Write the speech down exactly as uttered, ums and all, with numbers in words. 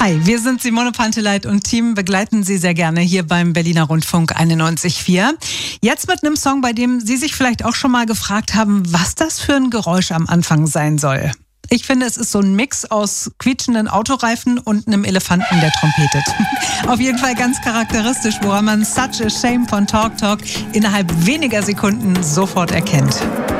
Hi, wir sind Simone Panteleit und Team, begleiten Sie sehr gerne hier beim Berliner Rundfunk einundneunzig Komma vier. Jetzt mit einem Song, bei dem Sie sich vielleicht auch schon mal gefragt haben, was das für ein Geräusch am Anfang sein soll. Ich finde, es ist so ein Mix aus quietschenden Autoreifen und einem Elefanten, der trompetet. Auf jeden Fall ganz charakteristisch, woran man Such a Shame von Talk Talk innerhalb weniger Sekunden sofort erkennt.